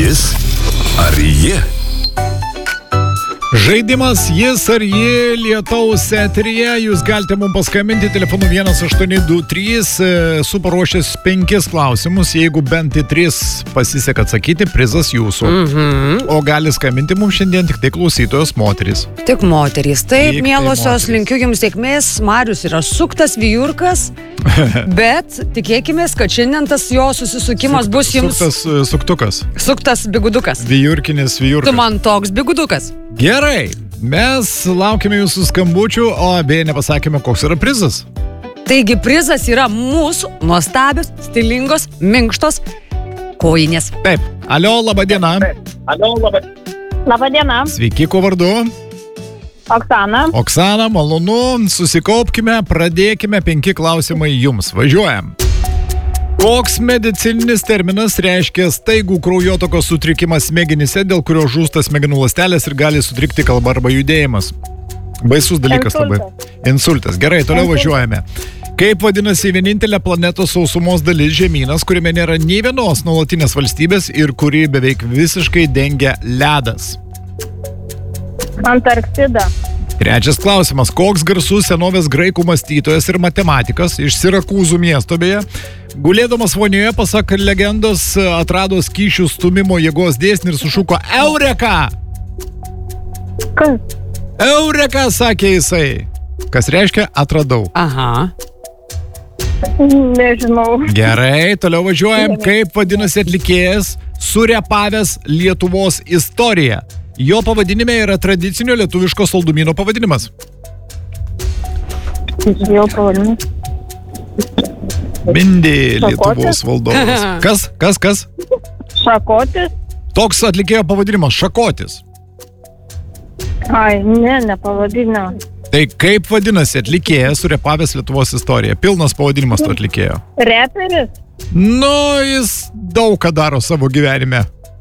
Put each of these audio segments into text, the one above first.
Jis ar ji? Žaidimas Jis ar ji Lietaus eteryje. Jūs galite mums paskambinti telefonu 1823. Esu paruošęs 5 klausimus. Jeigu bent į 3 pasiseka atsakyti, prizas jūsų. O gali skambinti mums šiandien tik tai klausytojos moterys. Tik moterys. Taip, Tik tai mielosios, moterys. linkiu jums sėkmės. Marius yra suktas vijurkas, bet tikėkime, kad šiandien tas jo susisukimas bus jums Suktas suktukas. suktas bigudukas. Vijurkinis vijurkas. Tu man toks bigudukas. Gerai. Mes laukime jūsų skambučių, o beje nepasakėme, koks yra prizas. Taigi prizas yra mūsų nuostabios, stilingos, minkštos kojinės. Taip. Alio, laba diena. Labą dieną, Sveiki, kuo vardu? Oksana. Oksana, malonu. Susikaupkime, pradėkime 5 klausimai jums. Važiuojam. Koks medicininis terminas reiškia staigų kraujotakos sutrikimas smegenyse, dėl kurio žūsta smegenų ląstelės ir gali sutrikti kalba arba judėjimas? Baisus dalykas labai. Insultas. Gerai, toliau važiuojame. Kaip vadinasi vienintelė planetos sausumos dalis žemynas, kuriame nėra nei vienos nuolatinės valstybės ir kuri beveik visiškai dengia ledas? Antarktida. 3 klausimas. Koks garsus senovės graikų mąstytojas ir matematikas iš Sirakūzų miesto beje, gulėdamas vonioje, pasak legendos, atrado skysčių stumimo jėgos dėsnį ir sušuko Eureka! Kas? Eureka, sakė jisai. Kas reiškia atradau. Aha. Nežinau. Gerai, toliau važiuojam. Kaip vadinasi atlikėjas surepavęs Lietuvos istoriją? Jo pavadinime yra tradicinio lietuviško saldumyno pavadinimas. Jau pavadinimas. Mindė Šakotis? Lietuvos valdovas. Kas? Šakotis? Toks atlikėjo pavadinimas Šakotis. Ai, nepavadinau. Tai kaip vadinasi atlikėjas surepavęs Lietuvos istoriją? Pilnas pavadinimas to atlikėjo. Reperis? Nu, jis daug ką daro savo gyvenime.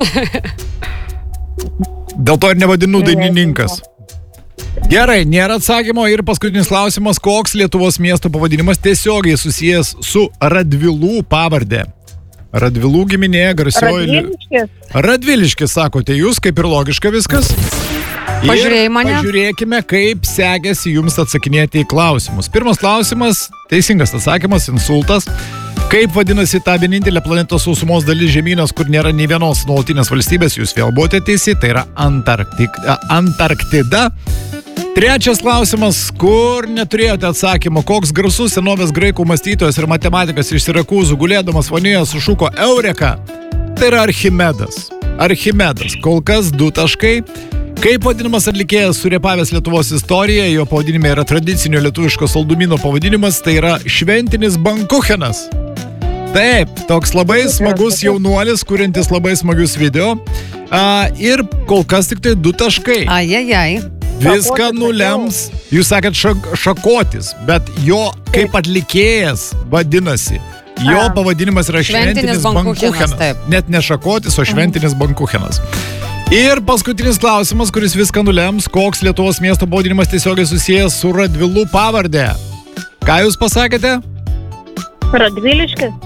Dėl to ir nevadinu dainininkas. Gerai, nėra atsakymo ir paskutinis klausimas, koks Lietuvos miesto pavadinimas tiesiogiai susijęs su Radvilų pavardė. Radvilų giminė garsioji... Radviliškis? Radviliškis, sakote jūs, kaip ir logiška viskas. Pažiūrėjai mane? Pažiūrėkime, kaip sekėsi jums atsakinėti į klausimus. Pirmas klausimas, teisingas atsakymas, insultas. Kaip vadinasi ta vienintelė planetos sausumos dalis žemynas, kur nėra nei vienos nuolatinės valstybės, jūs vėl buvote teisi, tai yra Antarktida. 3 klausimas, kur neturėjote atsakymo, koks garsus senovės graikų mąstytojas ir matematikas iš Sirakūzų gulėdamas vonioje sušuko Eureka, tai yra Archimedas. Archimedas, kol kas 2 taškai. Kaip vadinamas atlikėjas surepavęs Lietuvos istoriją, jo pavadinime yra tradicinio lietuviško saldumyno pavadinimas, tai yra šventinis bankuchenas. Taip, toks labai smagus jaunuolis, kuriantis labai smagius video. Ir kol kas tik tai 2 taškai. Ajajai. Viską nulems, jūs sakėt Šakotis, bet jo kaip atlikėjas vadinasi. Jo pavadinimas yra šventinis bankuchenas. Taip. Net ne Šakotis, o šventinis bankuchenas. Ir paskutinis klausimas, kuris viską nulems, koks Lietuvos miesto pavadinimas tiesiogiai susijęs su Radvilų pavardė. Ką jūs pasakėte? Radviliškis?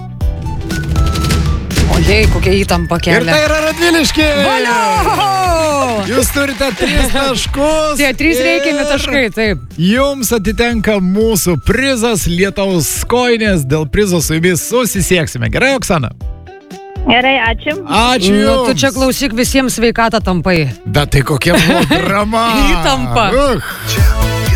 Ojei, kokia įtampa Ir kelia. tai yra Radviliškis! Valio! Jūs turite 3 taškus. Tie 3 reikiami taškai, taip. Jums atitenka mūsų prizas Lietaus kojinės. Dėl prizo su jumis susisieksime. Gerai, Oksana? Gerai, ačiū. Ačiū Nu, jums. tu čia klausyk, visiems sveikatą tampai. Bet tai kokia buvo drama. Įtampa. Uch.